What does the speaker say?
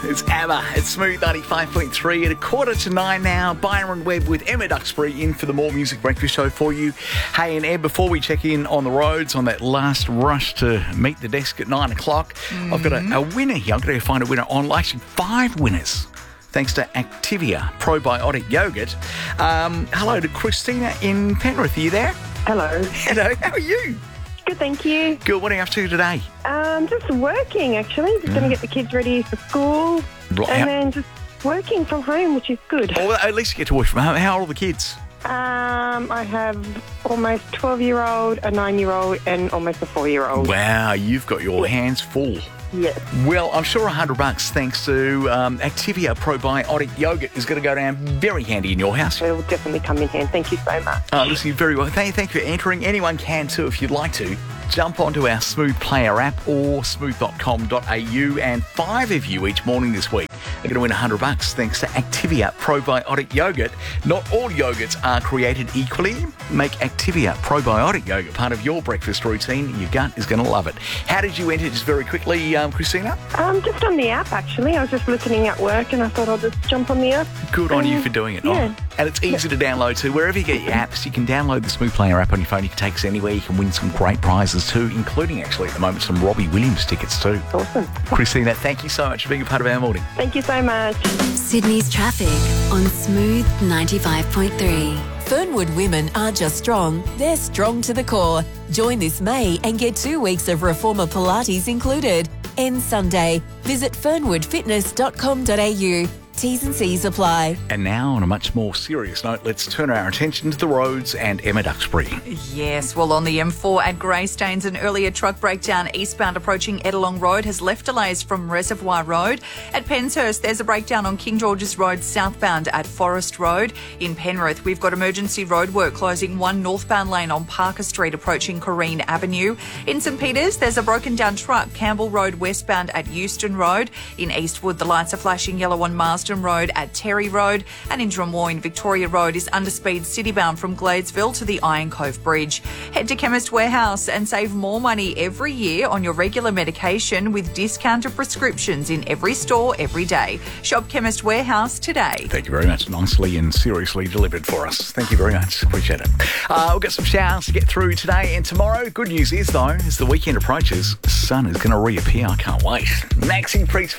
It's ABBA. It's Smooth 95.3 at 8:45 now. Byron Webb with Emma Duxbury in for the More Music Breakfast Show for you. Hey, and Ed, before we check in on the roads on that last rush to meet the desk at 9 o'clock, I've got a winner here. I've got to find a winner online. Actually, 5 winners. Thanks to Activia Probiotic Yogurt. Hello to Christina in Penrith. Are you there? Hello. Hello. How are you? Good, thank you. Good. What are you up to today? Just working, actually. Just going to get the kids ready for school. Right. And then just working from home, which is good. Well, at least you get to work from home. How old are the kids? I have almost 12-year-old, a 9-year-old, and almost a 4-year-old. Wow, you've got your hands full. Yes. Well, I'm sure $100 thanks to Activia Probiotic Yogurt is going to go down very handy in your house. It will definitely come in handy. Thank you so much. Listen, you're very well. Thank you for entering. Anyone can too if you'd like to. Jump onto our Smooth Player app or smooth.com.au, and 5 of you each morning this week are going to win $100 thanks to Activia Probiotic Yogurt. Not all yogurts are created equally. Make Activia Probiotic Yogurt part of your breakfast routine. Your gut is going to love it. How did you enter, just very quickly, Christina? Just on the app, actually. I was just listening at work and I thought I'll just jump on the app. Good on you for doing it. Yeah. Oh, and it's easy to download too. Wherever you get your apps, you can download the Smooth Player app on your phone. You can take us anywhere. You can win some great prizes too, including actually at the moment some Robbie Williams tickets too. Awesome. Christina, thank you so much for being a part of our morning. Thank you so much. Sydney's traffic on Smooth 95.3. Fernwood women aren't just strong, they're strong to the core. Join this May and get 2 weeks of Reformer Pilates included. Ends Sunday. Visit fernwoodfitness.com.au. T's and C's apply. And now, on a much more serious note, let's turn our attention to the roads and Emma Duxbury. Yes, well, on the M4 at Greystanes, an earlier truck breakdown eastbound approaching Edelong Road has left delays from Reservoir Road. At Penshurst, there's a breakdown on King George's Road southbound at Forest Road. In Penrith, we've got emergency roadwork closing one northbound lane on Parker Street approaching Corrine Avenue. In St Peters, there's a broken down truck, Campbell Road westbound at Euston Road. In Eastwood, the lights are flashing yellow on Marsden Road at Terry Road, and in Drummoyne, Victoria Road is underspeed citybound from Gladesville to the Iron Cove Bridge. Head to Chemist Warehouse and save more money every year on your regular medication with discounted prescriptions in every store every day. Shop Chemist Warehouse today. Thank you very much. Nicely and seriously delivered for us. Thank you very much. Appreciate it. We've got some showers to get through today and tomorrow. Good news is, though, as the weekend approaches, the sun is going to reappear. I can't wait. Maxi Priest for